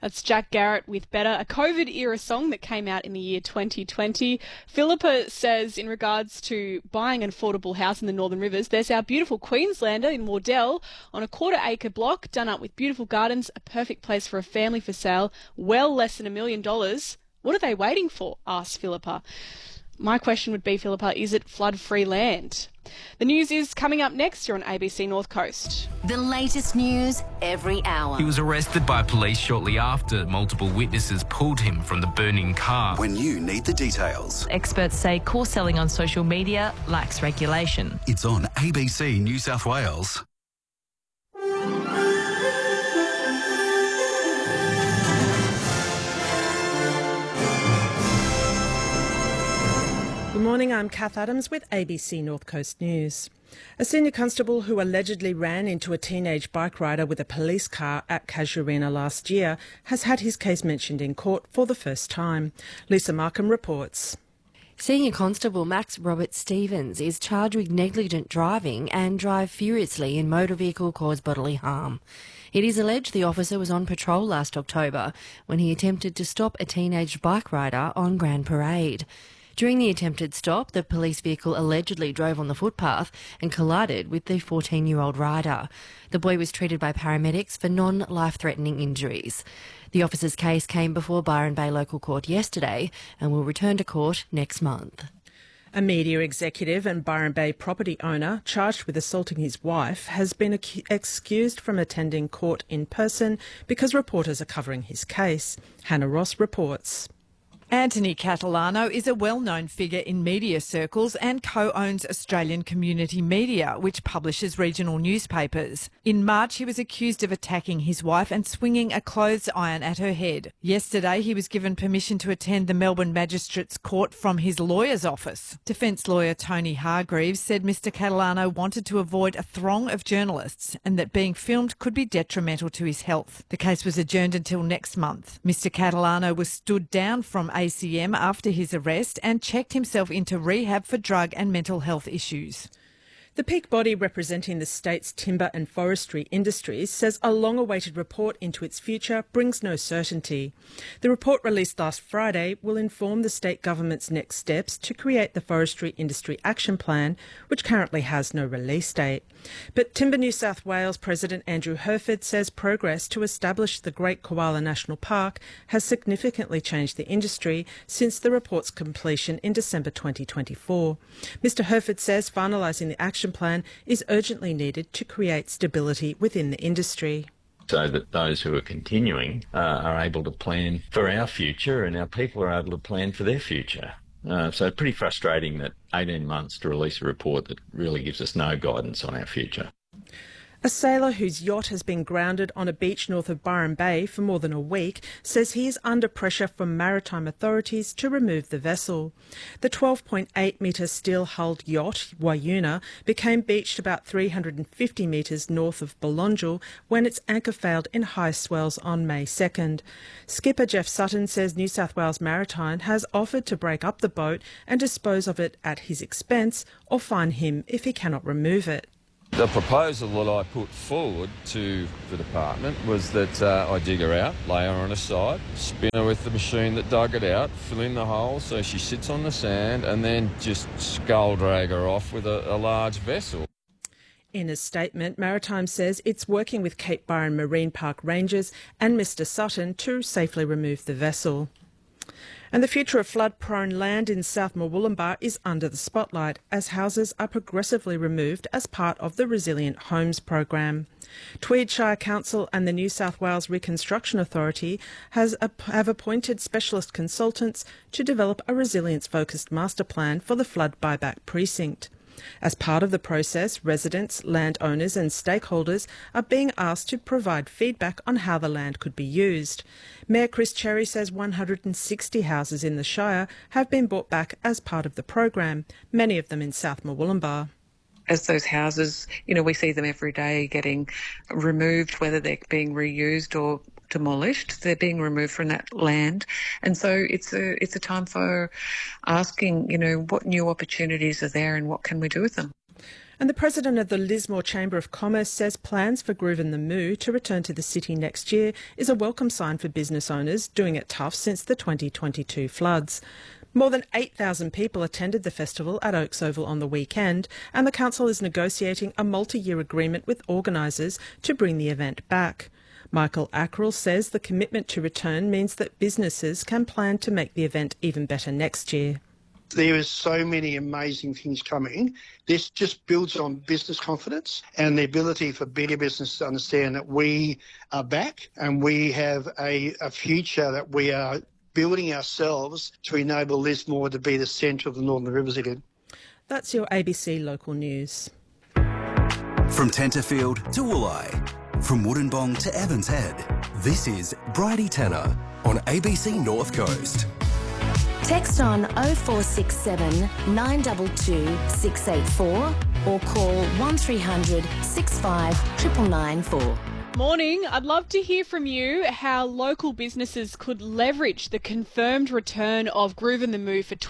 That's Jack Garrett with Better, a COVID-era song that came out in the year 2020. Philippa says, in regards to buying an affordable house in the Northern Rivers, there's our beautiful Queenslander in Wardell on a quarter-acre block, done up with beautiful gardens, a perfect place for a family for sale, well less than $1 million. What are they waiting for? Asked Philippa. My question would be, Philippa, is it flood-free land? The news is coming up next here on ABC North Coast. The latest news every hour. He was arrested by police shortly after multiple witnesses pulled him from the burning car. When you need the details. Experts say course selling on social media lacks regulation. It's on ABC New South Wales. Good morning, I'm Kath Adams with ABC North Coast News. A senior constable who allegedly ran into a teenage bike rider with a police car at Casuarina last year has had his case mentioned in court for the first time. Lisa Markham reports. Senior Constable Max Robert Stevens is charged with negligent driving and drive furiously in motor vehicle caused bodily harm. It is alleged the officer was on patrol last October when he attempted to stop a teenage bike rider on Grand Parade. During the attempted stop, the police vehicle allegedly drove on the footpath and collided with the 14-year-old rider. The boy was treated by paramedics for non-life-threatening injuries. The officer's case came before Byron Bay Local Court yesterday and will return to court next month. A media executive and Byron Bay property owner charged with assaulting his wife has been excused from attending court in person because reporters are covering his case. Hannah Ross reports. Anthony Catalano is a well-known figure in media circles and co-owns Australian Community Media, which publishes regional newspapers. In March, he was accused of attacking his wife and swinging a clothes iron at her head. Yesterday, he was given permission to attend the Melbourne Magistrates Court from his lawyer's office. Defence lawyer Tony Hargreaves said Mr Catalano wanted to avoid a throng of journalists and that being filmed could be detrimental to his health. The case was adjourned until next month. Mr Catalano was stood down from ACM after his arrest and checked himself into rehab for drug and mental health issues. The peak body representing the state's timber and forestry industries says a long-awaited report into its future brings no certainty. The report released last Friday will inform the state government's next steps to create the Forestry Industry Action Plan, which currently has no release date. But Timber New South Wales President Andrew Herford says progress to establish the Great Koala National Park has significantly changed the industry since the report's completion in December 2024. Mr Herford says finalising the action plan is urgently needed to create stability within the industry. So that those who are continuing are able to plan for our future and our people are able to plan for their future. So pretty frustrating that 18 months to release a report that really gives us no guidance on our future. A sailor whose yacht has been grounded on a beach north of Byron Bay for more than a week says he is under pressure from maritime authorities to remove the vessel. The 12.8-metre steel-hulled yacht, Wayuna, became beached about 350 metres north of Belongil when its anchor failed in high swells on May 2nd. Skipper Jeff Sutton says New South Wales Maritime has offered to break up the boat and dispose of it at his expense or fine him if he cannot remove it. The proposal that I put forward to the department was that I dig her out, lay her on her side, spin her with the machine that dug it out, fill in the hole so she sits on the sand, and then just scull drag her off with a large vessel. In a statement, Maritime says it's working with Cape Byron Marine Park Rangers and Mr Sutton to safely remove the vessel. And the future of flood-prone land in South Murwillumbah is under the spotlight as houses are progressively removed as part of the Resilient Homes program. Tweed Shire Council and the New South Wales Reconstruction Authority have appointed specialist consultants to develop a resilience-focused master plan for the flood buyback precinct. As part of the process, residents, landowners and stakeholders are being asked to provide feedback on how the land could be used. Mayor Chris Cherry says 160 houses in the Shire have been bought back as part of the program, many of them in South Murwillumbah. As those houses, we see them every day getting removed, whether they're being reused or demolished, they're being removed from that land. And so it's a time for asking, what new opportunities are there and what can we do with them? And the president of the Lismore Chamber of Commerce says plans for Groovan the Moo to return to the city next year is a welcome sign for business owners doing it tough since the 2022 floods. More than 8,000 people attended the festival at Oaks Oval on the weekend, and the council is negotiating a multi-year agreement with organisers to bring the event back. Michael Ackrell says the commitment to return means that businesses can plan to make the event even better next year. There is so many amazing things coming. This just builds on business confidence and the ability for bigger businesses to understand that we are back and we have a future that we are building ourselves to enable Lismore to be the centre of the Northern Rivers again. That's your ABC Local News. From Tenterfield to Wooleye, from Wollongong to Evans Head, this is Bridie Tanner on ABC North Coast. Text on 0467 922 684 or call 1300 65 99994. Morning. I'd love to hear from you how local businesses could leverage the confirmed return of Groovan the Moo for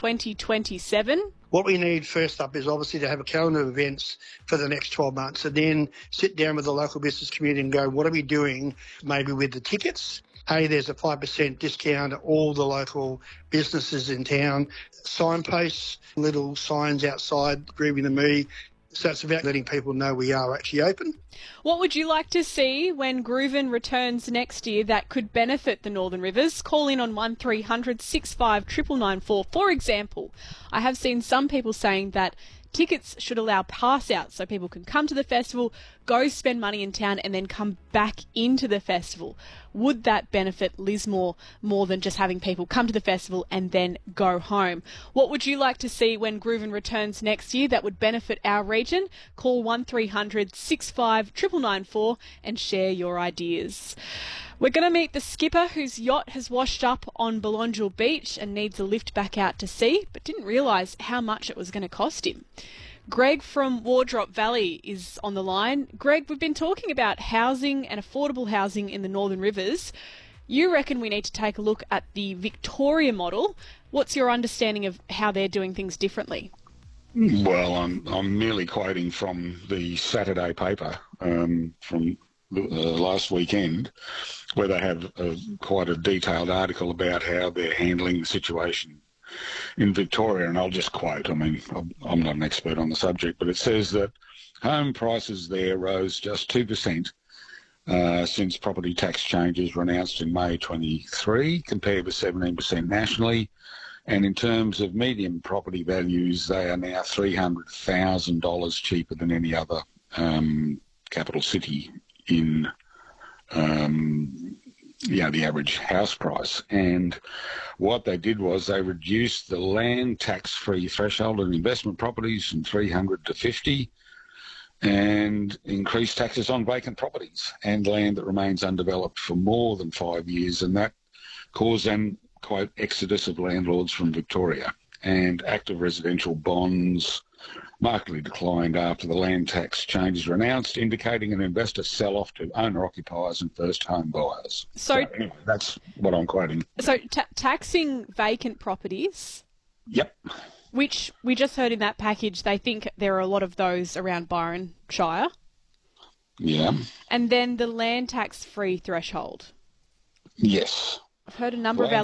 2027. What we need first up is obviously to have a calendar of events for the next 12 months and then sit down with the local business community and go, what are we doing maybe with the tickets? Hey, there's a 5% discount at all the local businesses in town. Signposts, little signs outside Groovan the Moo. So it's about letting people know we are actually open. What would you like to see when Groovan returns next year that could benefit the Northern Rivers? Call in on 1300 65 99994. For example, I have seen some people saying that tickets should allow pass-outs so people can come to the festival, go spend money in town and then come back into the festival. Would that benefit Lismore more than just having people come to the festival and then go home? What would you like to see when Groovan returns next year that would benefit our region? Call 1300 65 99994 and share your ideas. We're going to meet the skipper whose yacht has washed up on Belongil Beach and needs a lift back out to sea, but didn't realise how much it was going to cost him. Greg from Wardrop Valley is on the line. Greg, we've been talking about housing and affordable housing in the Northern Rivers. You reckon we need to take a look at the Victoria model. What's your understanding of how they're doing things differently? Well, I'm merely quoting from the Saturday paper from last weekend, where they have quite a detailed article about how they're handling the situation in Victoria. And I'll just quote, I mean, I'm not an expert on the subject, but it says that home prices there rose just 2% since property tax changes were announced in May 23, compared with 17% nationally. And in terms of median property values, they are now $300,000 cheaper than any other capital city in the average house price. And what they did was they reduced the land tax-free threshold on investment properties from 300 to 50 and increased taxes on vacant properties and land that remains undeveloped for more than 5 years, and that caused an, quote, exodus of landlords from Victoria. And active residential bonds markedly declined after the land tax changes were announced, indicating an investor sell-off to owner-occupiers and first-home buyers. So anyway, that's what I'm quoting. So taxing vacant properties? Yep. Which we just heard in that package, they think there are a lot of those around Byron Shire. Yeah. And then the land tax-free threshold. Yes. I've heard a number of our